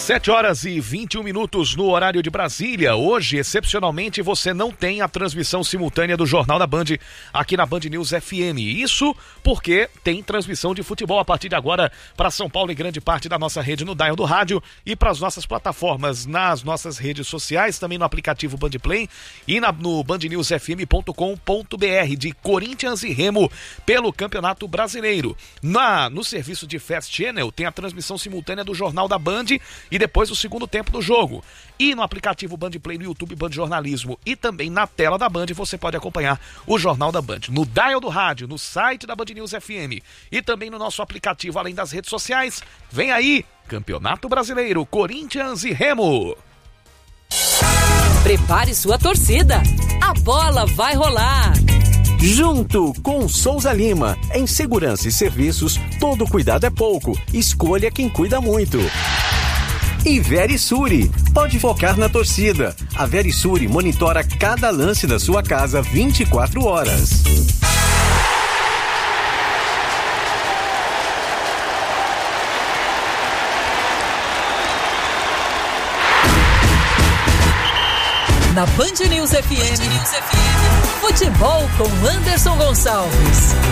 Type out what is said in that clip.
7h21 no horário de Brasília. Hoje, excepcionalmente, você não tem a transmissão simultânea do Jornal da Band aqui na Band News FM. Isso porque tem transmissão de futebol a partir de agora para São Paulo e grande parte da nossa rede no dial do rádio e para as nossas plataformas nas nossas redes sociais, também no aplicativo Bandplay e no bandnewsfm.com.br de Corinthians e Remo pelo Campeonato Brasileiro. No serviço de Fast Channel tem a transmissão simultânea do Jornal da Band e depois o segundo tempo do jogo. E no aplicativo Bandplay, no YouTube Band Jornalismo e também na tela da Band você pode acompanhar o Jornal da Band. No dial do rádio, no site da Band News FM e também no nosso aplicativo, além das redes sociais. Vem aí, Campeonato Brasileiro, Corinthians e Remo. Prepare sua torcida, a bola vai rolar. Junto com Souza Lima, em segurança e serviços, todo cuidado é pouco, escolha quem cuida muito. E Verisure, pode focar na torcida. A Verisure monitora cada lance da sua casa 24 horas. Na Band News FM, futebol com Anderson Gonçalves.